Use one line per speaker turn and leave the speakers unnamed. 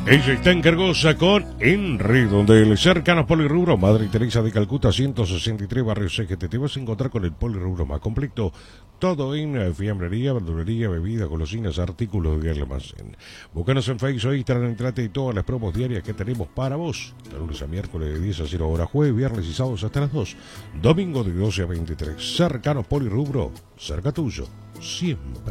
Ella está en Cargosa con Enredo del Cercanos Polirrubro, Madre Teresa de Calcuta, 163 Barrio CGT. Te vas a encontrar con el polirrubro más completo, todo en fiambrería, verdulería, bebida, golosinas, artículos de almacén. Búscanos en Facebook, Instagram, entrate y todas las promos diarias que tenemos para vos. De lunes a miércoles de 10 a 0 horas, jueves, viernes y sábados hasta las 2. Domingo de 12 a 23. Cercanos Polirrubro, cerca tuyo, siempre.